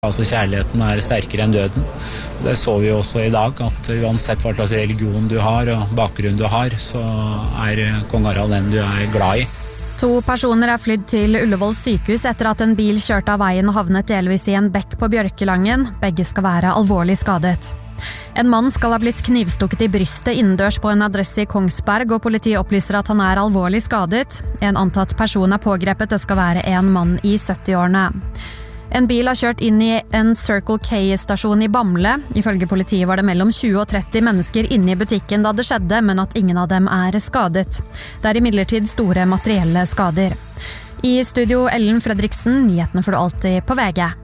Altså kjærligheten sterkere enn døden. Det så vi jo også i dag, at uansett hva slags religion du har og bakgrunn du har, så kong Harald den du glad i. 2 personer flydd til Ullevål sykehus etter at en bil kjørte av veien og havnet delvis i en bekk på Bjørkelangen. Begge skal være alvorlig skadet. En mann skal ha blitt knivstukket i brystet innendørs på en adresse i Kongsberg, og politiet opplyser at han alvorlig skadet. En antatt person pågrepet, det skal være en mann i 70-årene. En bil har kjørt inn i en Circle K-stasjon i Bamble. Ifølge politiet var det mellom 20 og 30 mennesker inne i butikken da det skjedde, men at ingen av dem skadet. Det imidlertid store materielle skader. I studio Ellen Fredriksen, nyhetene får du alltid på VG.